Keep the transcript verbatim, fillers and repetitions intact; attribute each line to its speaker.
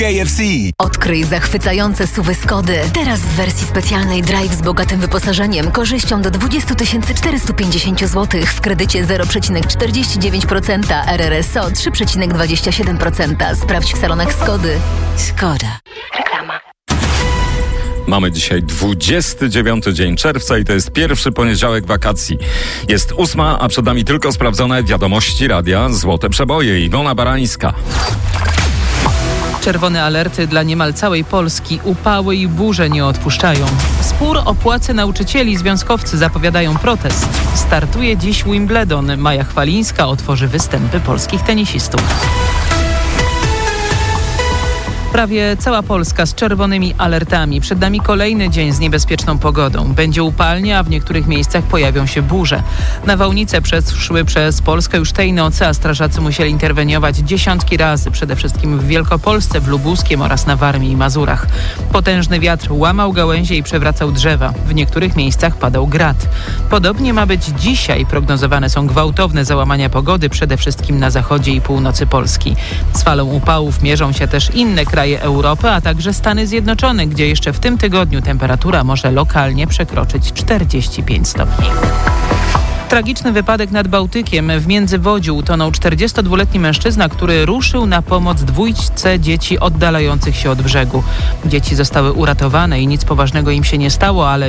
Speaker 1: K F C.
Speaker 2: Odkryj zachwycające suwy Skody. Teraz w wersji specjalnej Drive z bogatym wyposażeniem, korzyścią do dwadzieścia tysięcy czterysta pięćdziesiąt złotych w kredycie zero przecinek czterdzieści dziewięć procent, R R S O trzy przecinek dwadzieścia siedem procent. Sprawdź w salonach Skody. Skoda. Reklama.
Speaker 3: Mamy dzisiaj dwudziesty dziewiąty dzień czerwca i to jest pierwszy poniedziałek wakacji. Jest ósma, a przed nami tylko sprawdzone wiadomości radia Złote Przeboje. Iwona Barańska.
Speaker 4: Czerwone alerty dla niemal całej Polski. Upały i burze nie odpuszczają. Spór o płace nauczycieli. Związkowcy zapowiadają protest. Startuje dziś Wimbledon. Maja Chwalińska otworzy występy polskich tenisistów. Prawie cała Polska z czerwonymi alertami. Przed nami kolejny dzień z niebezpieczną pogodą. Będzie upalnie, a w niektórych miejscach pojawią się burze. Nawałnice przeszły przez Polskę już tej nocy, a strażacy musieli interweniować dziesiątki razy. Przede wszystkim w Wielkopolsce, w Lubuskiem oraz na Warmii i Mazurach. Potężny wiatr łamał gałęzie i przewracał drzewa. W niektórych miejscach padał grad. Podobnie ma być dzisiaj. Prognozowane są gwałtowne załamania pogody, przede wszystkim na zachodzie i północy Polski. Z falą upałów mierzą się też inne kraje Europy, a także Stany Zjednoczone, gdzie jeszcze w tym tygodniu temperatura może lokalnie przekroczyć czterdzieści pięć stopni. Tragiczny wypadek nad Bałtykiem. W Międzywodziu utonął czterdziestodwuletni mężczyzna, który ruszył na pomoc dwójce dzieci oddalających się od brzegu. Dzieci zostały uratowane i nic poważnego im się nie stało, ale